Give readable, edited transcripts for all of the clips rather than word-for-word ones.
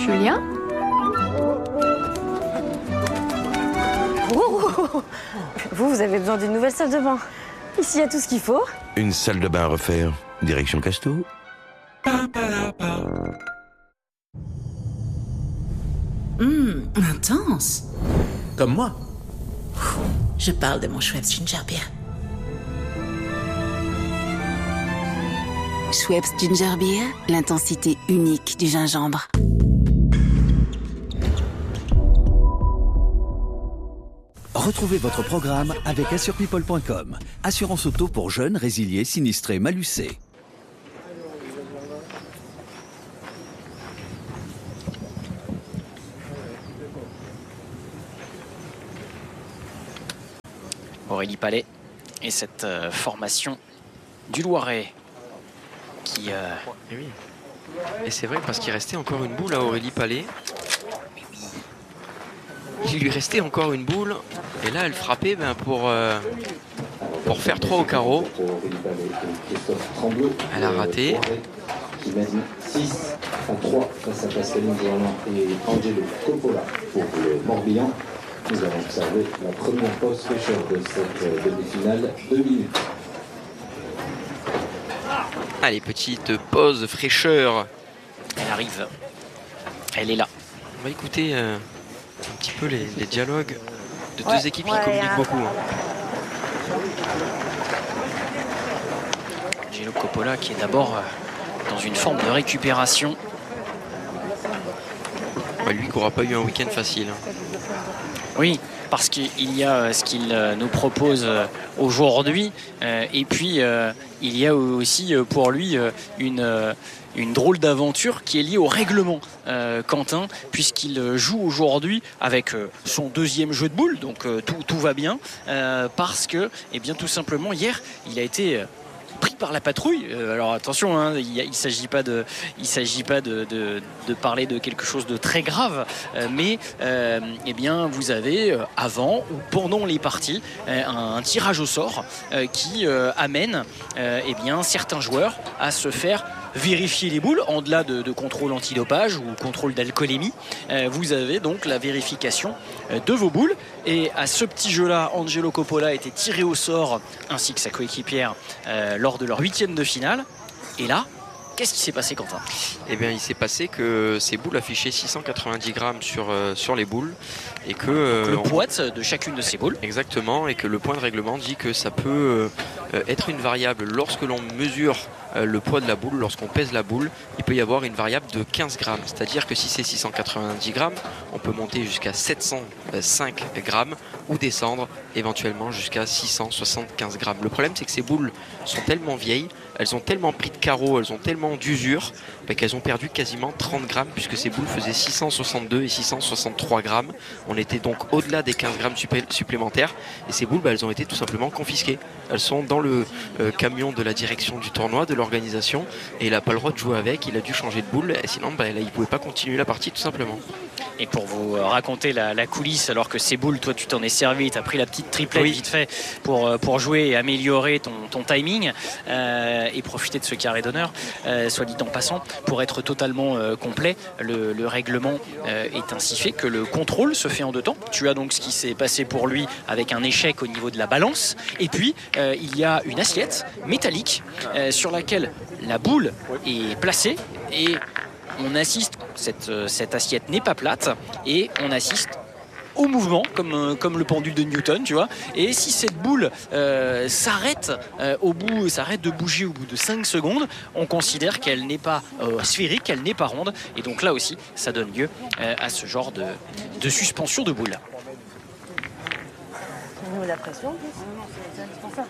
Julien? Oh, vous avez besoin d'une nouvelle salle de bain. Ici, il y a tout ce qu'il faut. Une salle de bain à refaire. Direction Casto. Intense. Comme moi. Je parle de mon Schweppes Ginger Beer. Schweppes Ginger Beer, l'intensité unique du gingembre. Retrouvez votre programme avec assurepeople.com. Assurance auto pour jeunes, résiliés, sinistrés, malucés. Aurélie Palais et cette formation du Loiret qui... Et oui. Et c'est vrai parce qu'il restait encore une boule à Aurélie Palais. Il lui restait encore une boule et là elle frappait pour faire 3 au carreau. Elle a raté. Qui mène 6 à 3 face à Pascaline Jourland et Angelo Coppola pour le Morbihan. Nous avons observé la première pause fraîcheur de cette demi-finale, 2 minutes. Allez, petite pause fraîcheur. Elle arrive. Elle est là. On va écouter un petit peu les dialogues de deux équipes qui communiquent beaucoup. Angelo Coppola qui est d'abord dans une forme de récupération. Lui qui n'aura pas eu un week-end facile. Oui, parce qu'il y a ce qu'il nous propose aujourd'hui et puis il y a aussi pour lui une drôle d'aventure qui est liée au règlement, Quentin, puisqu'il joue aujourd'hui avec son deuxième jeu de boules, donc tout va bien, parce que, eh bien, tout simplement, hier, il a été pris par la patrouille. Alors attention, hein, il ne s'agit pas de parler de quelque chose de très grave, mais eh bien, vous avez avant ou pendant les parties un tirage au sort qui amène eh bien, certains joueurs à se faire vérifier les boules en delà de contrôle antidopage ou contrôle d'alcoolémie. Vous avez donc la vérification de vos boules et à ce petit jeu là, Angelo Coppola a été tiré au sort ainsi que sa coéquipière lors de leur 8e de finale. Et là, qu'est-ce qui s'est passé, Quentin? Eh bien, il s'est passé que ces boules affichaient 690 grammes sur les boules et que le poids de chacune de ces boules. Exactement, et que le point de règlement dit que ça peut être une variable lorsque l'on mesure le poids de la boule, lorsqu'on pèse la boule, il peut y avoir une variable de 15 grammes. C'est-à-dire que si c'est 690 grammes, on peut monter jusqu'à 705 grammes ou descendre éventuellement jusqu'à 675 grammes. Le problème, c'est que ces boules sont tellement vieilles, elles ont tellement pris de carreaux, elles ont tellement d'usure qu'elles ont perdu quasiment 30 grammes puisque ces boules faisaient 662 et 663 grammes. On était donc au-delà des 15 grammes supplémentaires et ces boules, elles ont été tout simplement confisquées. Elles sont dans le camion de la direction du tournoi, de l'organisation, et il n'a pas le droit de jouer avec, il a dû changer de boule, et sinon là, il ne pouvait pas continuer la partie tout simplement. Et pour vous raconter la coulisse, alors que ces boules, toi tu t'en es servi, tu as pris la petite triplette vite fait pour jouer et améliorer ton timing et profiter de ce carré d'honneur, soit dit en passant, pour être totalement complet, le règlement est ainsi fait que le contrôle se fait en 2 temps. Tu as donc ce qui s'est passé pour lui avec un échec au niveau de la balance, et puis il y a une assiette métallique sur laquelle la boule est placée et on assiste, cette assiette n'est pas plate et on assiste au mouvement comme le pendule de Newton, tu vois. Et si cette boule s'arrête de bouger au bout de 5 secondes, on considère qu'elle n'est pas sphérique, qu'elle n'est pas ronde, et donc là aussi ça donne lieu à ce genre de suspension de boule. La pression, c'est indispensable.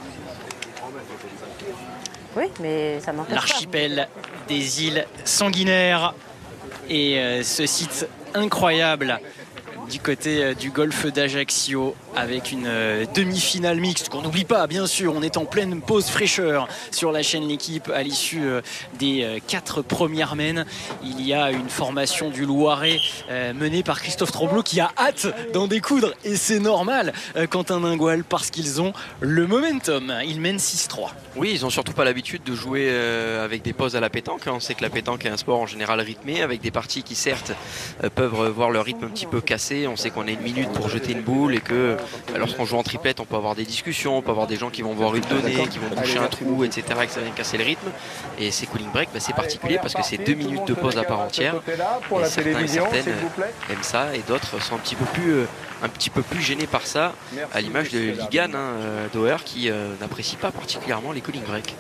Oui, mais ça m'empêche pas. L'archipel des îles sanguinaires et ce site incroyable du côté du golfe d'Ajaccio avec une demi-finale mixte qu'on n'oublie pas, bien sûr. On est en pleine pause fraîcheur sur la chaîne L'Équipe à l'issue des 4 premières mènes. Il y a une formation du Loiret menée par Christophe Tromblot qui a hâte d'en découdre, et c'est normal, Quentin Ningoal, parce qu'ils ont le momentum. Ils mènent 6-3. Oui, ils n'ont surtout pas l'habitude de jouer avec des pauses à la pétanque. On sait que la pétanque est un sport en général rythmé, avec des parties qui certes peuvent voir leur rythme un petit peu cassé. On sait qu'on a 1 minute pour jeter une boule, et que lorsqu'on joue en triplette, on peut avoir des discussions, on peut avoir des gens qui vont voir une donnée, qui vont toucher un trou, etc., que ça vient casser le rythme. Et ces cooling breaks, c'est particulier parce que c'est 2 minutes de pause à part entière. Et certains et certaines aiment ça, et d'autres sont un petit peu plus gênés par ça, à l'image de Ligan, Dauer, qui n'apprécie pas particulièrement les cooling breaks.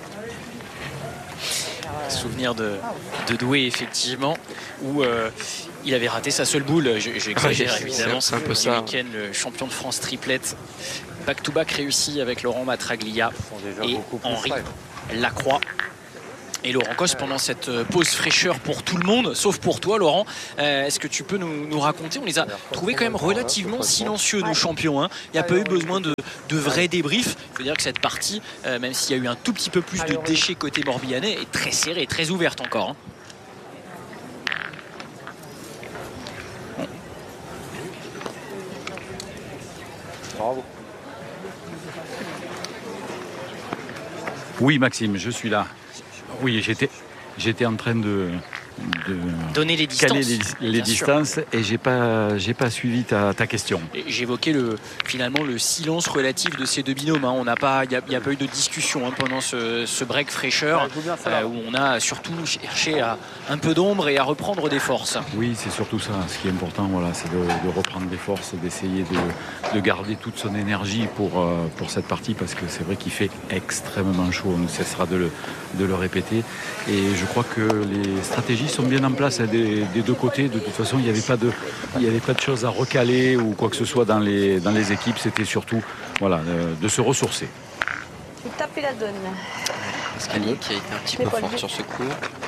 Souvenir de Douai, effectivement, où il avait raté sa seule boule. J'exagère évidemment. C'est un peu ça. Week-end, le champion de France triplette, back-to-back réussi avec Laurent Matraglia et Henri Lacroix. Et Laurent Cos, pendant cette pause fraîcheur pour tout le monde, sauf pour toi, Laurent, est-ce que tu peux nous raconter? On les a trouvés quand même relativement silencieux, nos champions. Il n'y a pas eu besoin de vrais débriefs. Il faut dire que cette partie, même s'il y a eu un tout petit peu plus de déchets côté morbihanais, est très serrée, très ouverte encore. Bravo. Oui, Maxime, je suis là. Oui, j'étais en train de donner les distances, caler les distances, et j'ai pas suivi ta question. J'évoquais finalement le silence relatif de ces deux binômes. Il n'y a pas eu de discussion pendant ce break fraîcheur, où on a surtout cherché à un peu d'ombre et à reprendre des forces. Oui, c'est surtout ça. Ce qui est important, c'est de reprendre des forces, d'essayer de garder toute son énergie pour cette partie, parce que c'est vrai qu'il fait extrêmement chaud. On ne cessera de le répéter. Et je crois que les stratégies sont bien en place des deux côtés. De toute façon, il n'y avait pas de choses à recaler ou quoi que ce soit dans les équipes. C'était surtout de se ressourcer. Il tape, il la donne. Pascaline qui a été un petit peu forte sur ce coup.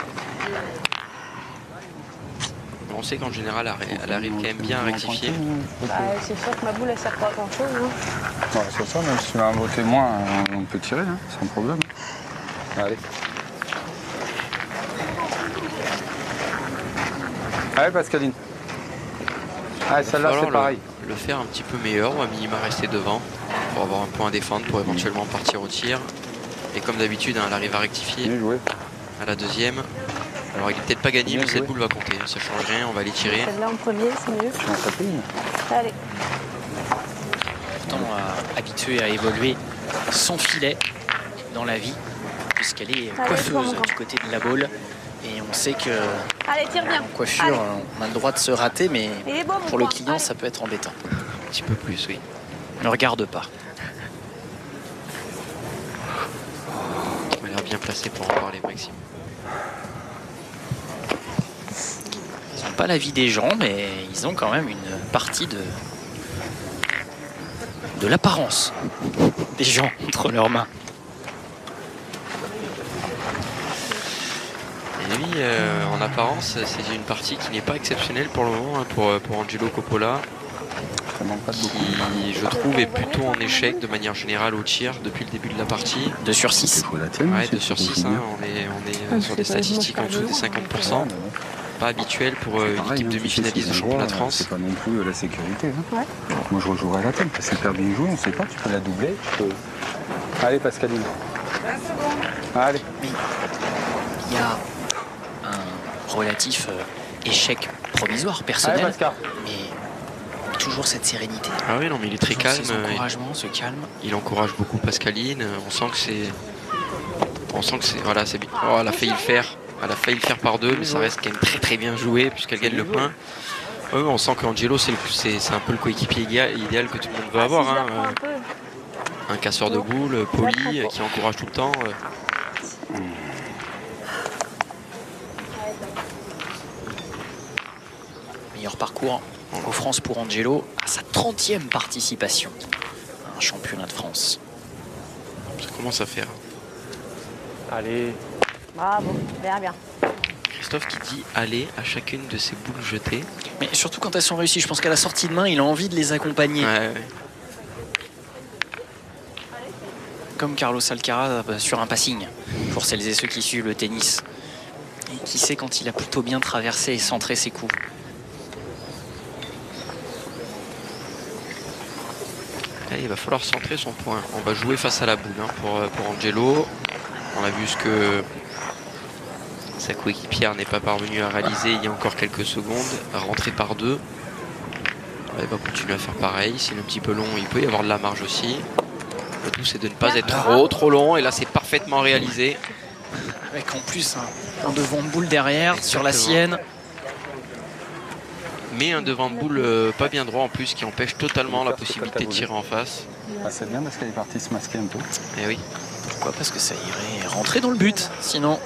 On sait qu'en général, elle arrive quand même bien à rectifier. C'est sûr que ma boule, elle sert pas à grand chose. C'est ça, même si tu as un beau témoin, on peut tirer, sans problème. Allez. Allez, Pascaline. Allez, celle-là, c'est pareil. Le faire un petit peu meilleur, ou à minima rester devant, pour avoir un point à défendre, pour éventuellement partir au tir. Et comme d'habitude, elle arrive à rectifier à la deuxième. Alors, il n'est peut-être pas gagné, mais cette boule va compter. Ça change rien, on va aller tirer. Celle-là en premier, c'est mieux. Allez. Pourtant, habituée à évoluer sans filet dans la vie, puisqu'elle est coiffeuse du côté de la balle. Et on sait que en coiffure, on a le droit de se rater, mais pour le client, ça peut être embêtant. Un petit peu plus, oui. Ne regarde pas. Tu m'as l'air bien placé pour en parler, Maxime. Ils n'ont pas l'avis des gens, mais ils ont quand même une partie de l'apparence des gens entre leurs mains. Et lui, en apparence, c'est une partie qui n'est pas exceptionnelle pour le moment, pour Angelo Coppola, qui, je trouve, est plutôt en échec de manière générale au tir depuis le début de la partie. 2 sur 6. Ouais, 2 sur 6, on est sur des statistiques en dessous des 50%. Pas habituel pour une équipe demi-finaliste de championnat de France. C'est pas non plus la sécurité. Moi, je rejouerai la tête. C'est super bien joué, on sait pas, tu peux la doubler. Allez, Pascaline. Allez. Il y a un relatif échec provisoire personnel, mais toujours cette sérénité. Ah oui, non, mais il est très calme. Encouragement, ce calme. Il encourage beaucoup Pascaline. On sent que c'est. Voilà, c'est bien. Oh, elle a failli le faire. Elle a failli le faire par deux, mais ça reste quand même très très bien joué puisqu'elle gagne le point. On sent qu'Angelo, c'est un peu le coéquipier idéal que tout le monde veut avoir. Un casseur de boules, poli, qui encourage tout le temps. Meilleur parcours en France pour Angelo à sa 30e participation à un championnat de France. Ça commence à faire. Allez. Bravo, bien. Christophe qui dit aller à chacune de ses boules jetées. Mais surtout quand elles sont réussies, je pense qu'à la sortie de main, il a envie de les accompagner. Ouais. comme Carlos Alcaraz sur un passing, pour celles et ceux qui suivent le tennis. Et qui sait quand il a plutôt bien traversé et centré ses coups. Et il va falloir centrer son point. On va jouer face à la boule hein, pour Angelo. On a vu ce que sa coéquipière n'est pas parvenue à réaliser il y a encore quelques secondes. À rentrer par deux. Il va continuer à faire pareil. S'il est un petit peu long, il peut y avoir de la marge aussi. Le tout, c'est de ne pas être trop long. Et là, c'est parfaitement réalisé. Avec en plus un devant de boule derrière. Exactement. Sur la sienne. Mais un devant de boule pas bien droit en plus qui empêche totalement la possibilité de tirer en face. Ah, c'est bien parce qu'elle est partie se masquer un peu. Et oui. Pourquoi? Parce que ça irait rentrer dans le but. Sinon.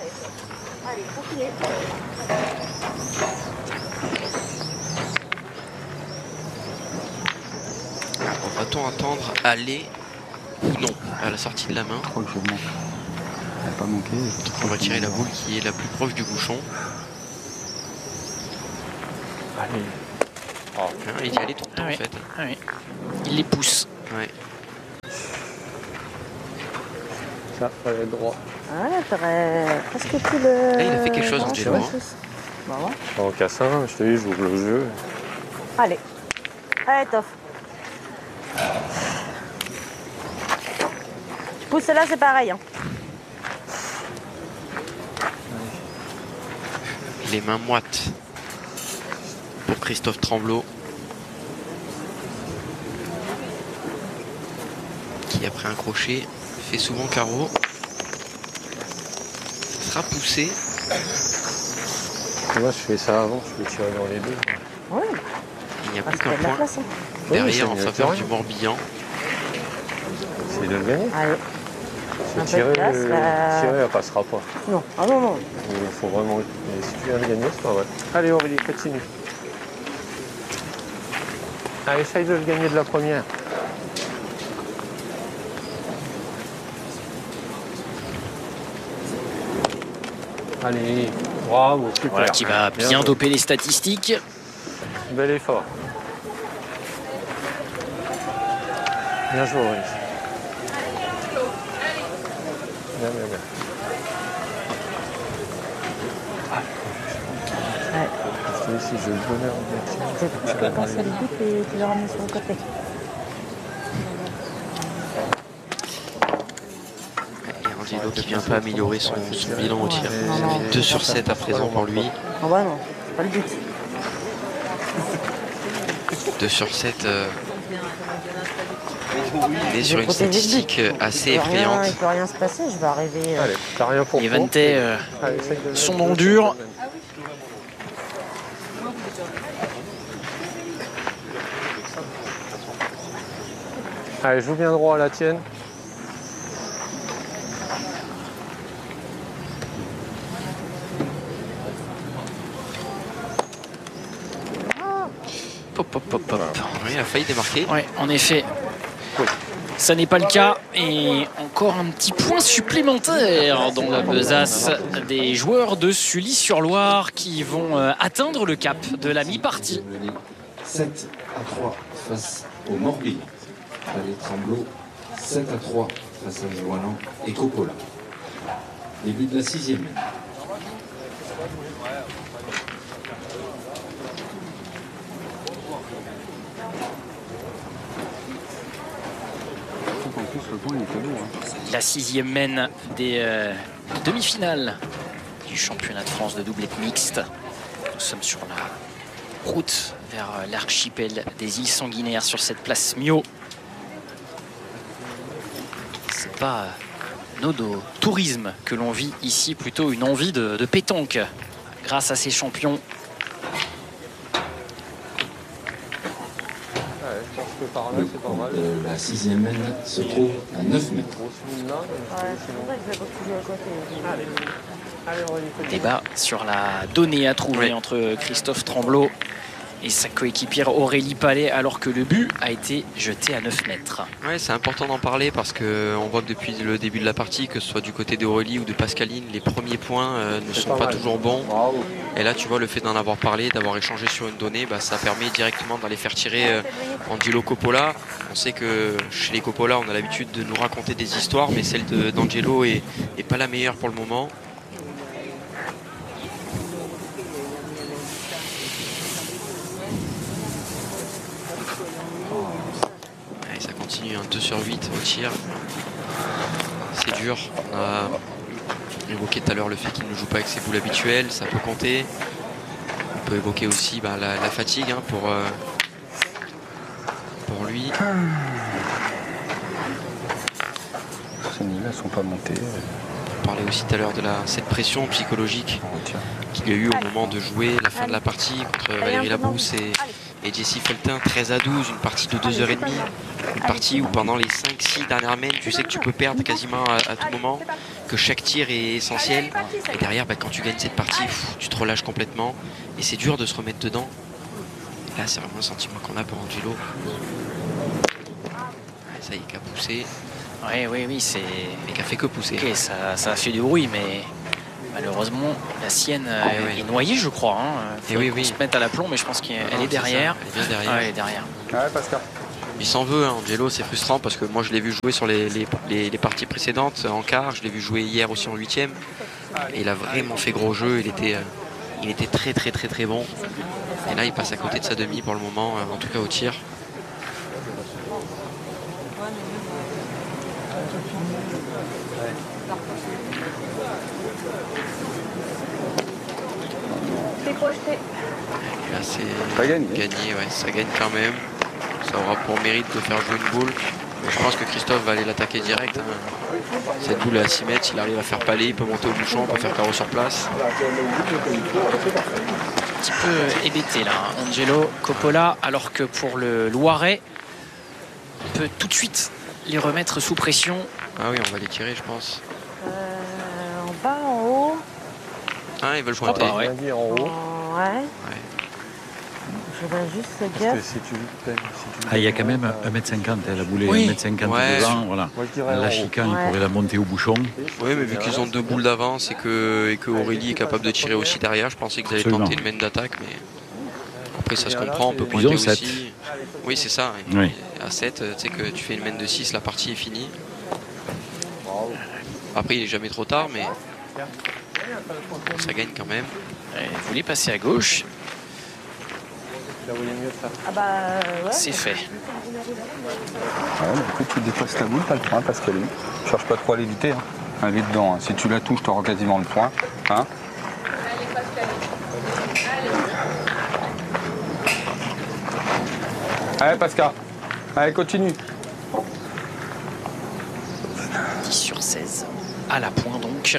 Va-t-on attendre aller ou non à la sortie de la main? Je crois que je manque. Elle n'a pas manqué. On va tirer la boule qui est la plus proche du bouchon. Allez. Oh, il y allait tout le temps en fait. Ah oui. Il les pousse. Ouais. Ça va être droit. Ouais, t'aurais presque pu le... Là, il a fait quelque chose, Angelo. Bah ouais. En cassant, je te dis, j'ouvre le jeu. Allez. Allez, Toff. Tu pousses là, c'est pareil. Hein. Les mains moites pour Christophe Tremblot, qui après un crochet fait souvent carreau. Ça sera poussé. Moi, je fais ça avant, je peux tirer dans les deux. Ouais. Il n'y a plus qu'un point place, hein. derrière oui, en faveur du Morbihan. C'est de le gagner. Allez. Un peu Tirer, de place, tirer, elle passera pas. Non, ah non, non. Il faut vraiment. Et si tu viens de gagner, c'est pas vrai. Allez, Aurélie, continue. Allez, essaye de le gagner de la première. Allez, bravo, super. Voilà qui va bien doper les statistiques. Bel effort. Bien joué, Aurélie. Bien. Ouais. Je te dis, si j'ai le bonheur de Tu peux penser le but et tu le ramènes sur le côté. Et Angelo qui vient pas améliorer son bilan au tir. 2 sur 7 à présent pour lui. Ah bah non, c'est pas le but. 2 sur 7. Il est sur une statistique assez effrayante. Il peut rien se passer, je vais arriver. Allez, t'as rien pour Les Vantais sont dans le dur. Allez, joue bien droit à la tienne. Pop. Oui, il a failli démarquer. Ouais, en effet. Ça n'est pas le cas. Et encore un petit point supplémentaire dans la besace des joueurs de Sully-sur-Loire qui vont atteindre le cap de la mi-partie. 7 à 3 face au Morbihan. Allez, Tremblot, 7 à 3 face à Joannan et Coppola. Début de la 6e. La 6e mène des demi-finales du championnat de France de doublette mixte. Nous sommes sur la route vers l'archipel des îles Sanguinaires sur cette place Mio. C'est pas nodo tourisme que l'on vit ici, plutôt une envie de pétanque grâce à ces champions. Je pense que par là, Le c'est pas mal. La 6e mène se trouve à 9 mètres. Débat sur la donnée à trouver entre Christophe Tremblot et sa coéquipière Aurélie Palais, alors que le but a été jeté à 9 mètres. Ouais, c'est important d'en parler parce qu'on voit que depuis le début de la partie, que ce soit du côté d'Aurélie ou de Pascaline, les premiers points ne sont pas toujours bons. Et là, tu vois, le fait d'en avoir parlé, d'avoir échangé sur une donnée, ça permet directement d'aller faire tirer Angelo Coppola. On sait que chez les Coppola, on a l'habitude de nous raconter des histoires, mais celle d'Angelo est pas la meilleure pour le moment. Ça continue, 2 sur 8 au tir. C'est dur. On a évoqué tout à l'heure le fait qu'il ne joue pas avec ses boules habituelles, ça peut compter. On peut évoquer aussi la fatigue pour lui. Ces niveaux ne sont pas montés. On parlait aussi tout à l'heure de cette pression psychologique qu'il y a eu au moment de jouer la fin de la partie contre Valérie Labrousse et Jessie Feltin, 13-12, une partie de 2h30, une partie où pendant les 5-6 dernières mènes, tu sais que tu peux perdre quasiment à tout moment, que chaque tir est essentiel, et derrière quand tu gagnes cette partie, tu te relâches complètement, et c'est dur de se remettre dedans. Là c'est vraiment le sentiment qu'on a pour Angelo. Ça y est, qui a poussé. Oui, c'est... Mais qui a fait que pousser. Ok, ça a fait du bruit, mais malheureusement, la sienne est noyée, je crois. Faut qu'on se mette à l'aplomb, mais je pense qu'elle est derrière. Elle est bien derrière. Elle est derrière. Ouais, Pascal. Il s'en veut, Angelo, c'est frustrant parce que moi je l'ai vu jouer sur les parties précédentes en quart, je l'ai vu jouer hier aussi en 8e. Et il a vraiment fait gros jeu, il était très bon. Et là il passe à côté de sa demi pour le moment, en tout cas au tir. Là c'est gagné, ouais, ça gagne quand même. Ça aura pour mérite de faire jouer une boule. Mais je pense que Christophe va aller l'attaquer direct. Cette boule est à 6 mètres, s'il arrive à faire palais, il peut monter au bouchon, il peut faire carreau sur place. Un petit peu hébété là, Angelo Coppola, alors que pour le Loiret, on peut tout de suite les remettre sous pression. Ah oui, on va les tirer, je pense. En bas, en haut. Ah, ils veulent pointer. Ouais. En haut. Ouais. Je voudrais juste dire. Il y a quand même 1m50, elle a boulé 1m50 devant. Voilà. La chicane, il pourrait la monter au bouchon. Oui, mais vu qu'ils ont 2 boules d'avance et que Aurélie est capable de tirer aussi derrière, je pensais qu'ils allaient tenter une main d'attaque. Mais après, ça se comprend, on peut pointer aussi. Oui, c'est ça. Oui. À 7, tu sais que tu fais une main de 6, la partie est finie. Après, il n'est jamais trop tard, mais ça gagne quand même. Vous voulez passer à gauche. C'est fait. Écoute, tu dépasses ta boule, t'as le point, Pascaline. Ne cherche pas trop à l'éviter. Elle est dedans. Si tu la touches, tu auras quasiment le point. Allez, Pascal. Allez, continue. 10 sur 16. À la pointe donc.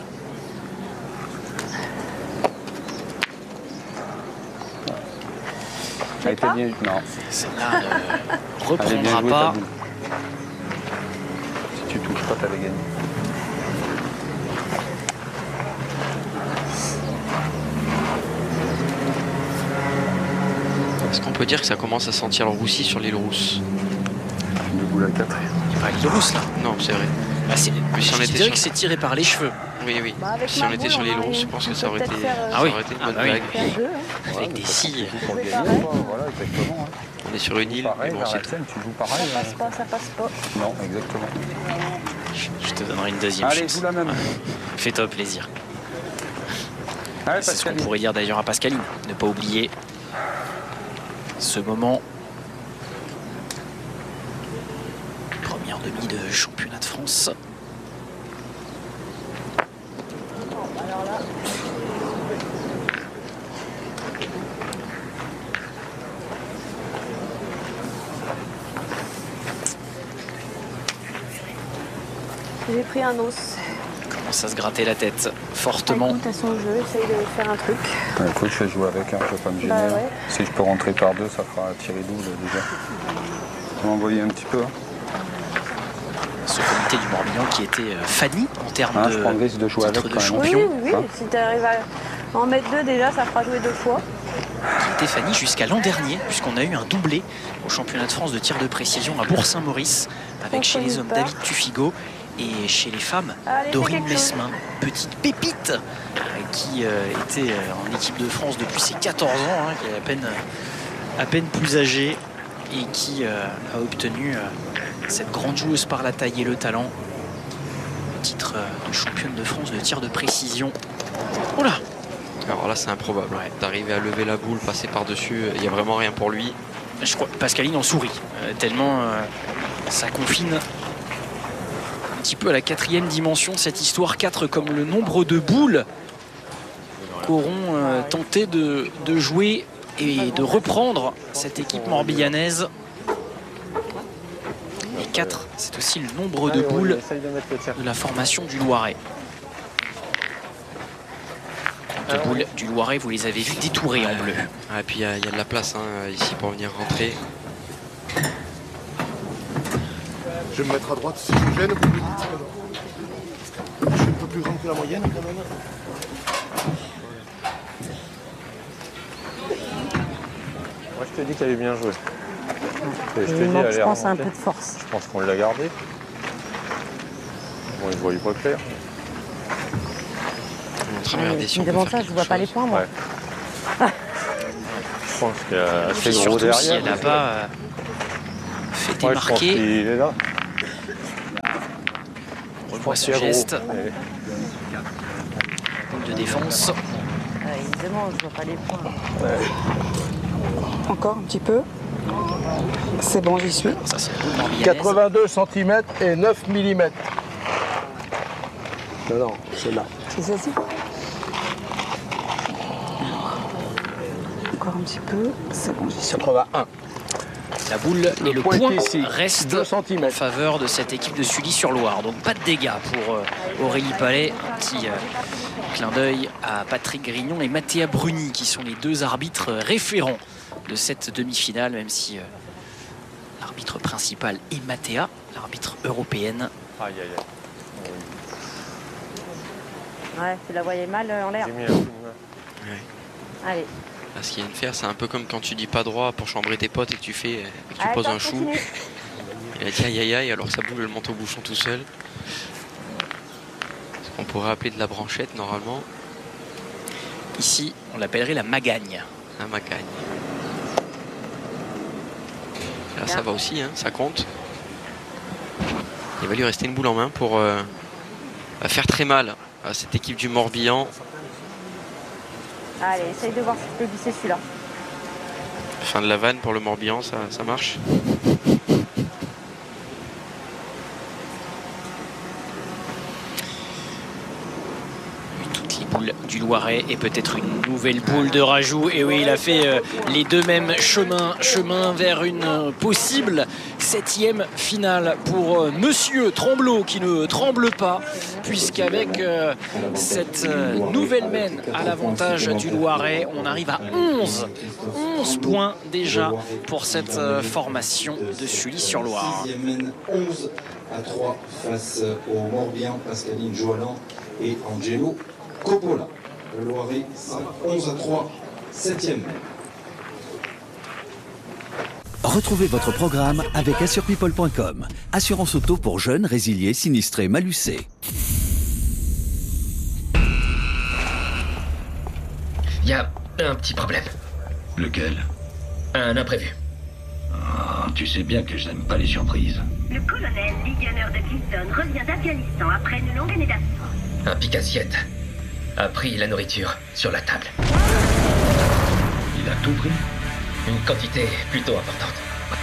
Elle a été bien. Non. Celle-là ne reprendra pas. Si tu touches pas, t'avais gagné. Est-ce qu'on peut dire que ça commence à sentir le roussi sur l'île Rousse? Une boule à 4. Il n'y a pas l'île Rousse là. Non, c'est vrai. Je dirais que c'est tiré par les cheveux. Oui. Si on était sur l'île Rousse, je pense que ça aurait été une bonne blague. Avec des scies. Voilà, exactement. On est sur une île, mais bon, c'est tout. Tu joues pareil. Ça passe pas. Non, exactement. Je te donnerai une deuxième chance. Allez, joue la même. Fais-toi plaisir. Allez, c'est ce qu'on pourrait dire d'ailleurs à Pascaline. Ne pas oublier ce moment. Première demi de championnat de France. J'ai pris un os. Commence à se gratter la tête fortement. Écoute, à son jeu, essaye de faire un truc. Écoute, je vais jouer avec, je vais pas me gêner. Ouais. Si je peux rentrer par 2, ça fera tirer double déjà. On va envoyer un petit peu. Ce comité du Morbihan qui était Fanny en termes je prends le risque de jouer avec de champion. Oui, si tu arrives à en mettre 2 déjà, ça fera jouer 2 fois. qui était Fanny jusqu'à l'an dernier, puisqu'on a eu un doublé au championnat de France de tir de précision à Bourg-Saint-Maurice, avec chez les hommes David Tufigo et chez les femmes Dorine Mesmin, petite pépite qui était en équipe de France depuis ses 14 ans, hein, qui est à peine plus âgée et qui a obtenu cette grande joueuse par la taille et le talent, le titre de championne de France de tir de précision. Oula! Alors là, c'est improbable d'arriver à lever la boule, passer par-dessus. Il n'y a vraiment rien pour lui. Je crois que Pascaline en sourit, tellement ça confine un petit peu à la 4e dimension, cette histoire. 4 comme le nombre de boules qu'auront tenté de jouer et de reprendre cette équipe morbihanaise. Et 4, c'est aussi le nombre de boules de la formation du Loiret. De boules du Loiret, vous les avez vues détourées en bleu. Et puis il y a de la place ici pour venir rentrer. Je vais me mettre à droite si je gêne, vous me dites. Je suis un peu plus grande que la moyenne quand même. Moi je te dis qu'elle est bien jouée. Et je te dis, manque, elle je est pense, un remontée. peu de force. Je pense qu'on l'a gardée. Bon, il ne voyait pas clair. Tu me demandes ça, je ne vois pas les points, moi. Ouais. Je pense qu'il y a assez gros surtout derrière. si elle n'a pas fait Ouais, je pense démarquer. qu'il est là. On voit ce geste de défense. Il me demande, je ne vois pas les points. Encore un petit peu. C'est bon, j'y suis. Ça, c'est une boule morbihanaise. 82 cm et 9 mm. Non, c'est là. C'est celle-ci. Encore un petit peu. C'est bon, j'y suis. 81. La boule et le point ici, restent 2 en cm. faveur de cette équipe de Sully-sur-Loire. Donc pas de dégâts pour Aurélie Palais. Un petit clin d'œil à Patrick Grignon et Mathéa Bruni, qui sont les deux arbitres référents de cette demi-finale, même si l'arbitre principal est Mathéa, l'arbitre européenne. Aïe, aïe, aïe. Ouais, tu la voyais mal en l'air. J'ai mis un coup de main. Allez. Là, ce qu'il y a une faire, c'est un peu comme quand tu dis pas droit pour chambrer tes potes et que tu poses un chou. Continue. Il a dit aïe aïe aïe, alors sa boule elle monte au bouchon tout seul. Ce qu'on pourrait appeler de la branchette normalement. Ici, on l'appellerait la magagne. La magagne. Là, ça va aussi, hein, ça compte. Il va lui rester une boule en main pour faire très mal à cette équipe du Morbihan. Allez, essaye de voir si tu peux glisser celui-là. Fin de la vanne pour le Morbihan, ça marche. Toutes les boules du Loiret et peut-être une nouvelle boule de rajout. Et oui, il a fait les deux mêmes chemins vers une possible 7e finale pour Monsieur Tremblot, qui ne tremble pas, puisqu'avec cette nouvelle mène à l'avantage du Loiret, on arrive à 11 points déjà pour cette formation de Sully-sur-Loire. 11 à 3 face au Morbihan, Pascaline Joalan et Angelo Coppola. Le Loiret, 11 à 3, 7e. Retrouvez votre programme avec assurepeople.com. Assurance auto pour jeunes, résiliés, sinistrés, malucés. Il y a un petit problème. Lequel? Un imprévu. Oh, tu sais bien que je n'aime pas les surprises. Le colonel Lee Gunner de Clinton revient d'Afghanistan après une longue année d'absence. Un pique-assiette a pris la nourriture sur la table. Il a tout pris? Une quantité plutôt importante.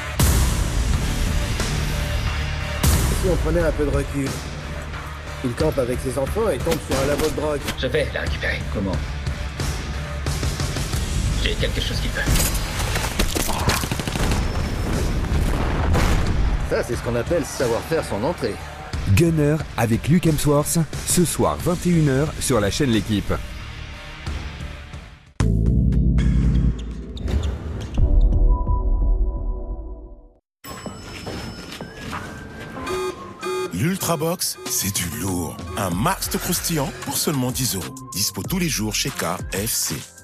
Si on prenait un peu de recul. Il campe avec ses enfants et tombe sur un labo de drogue. Je vais la récupérer. Comment? J'ai quelque chose qui peut. Ça, c'est ce qu'on appelle savoir faire son entrée. Gunner avec Luke Hemsworth, ce soir 21h sur la chaîne L'Équipe. L'Ultrabox, c'est du lourd. Un max de croustillant pour seulement 10 €. Dispo tous les jours chez KFC.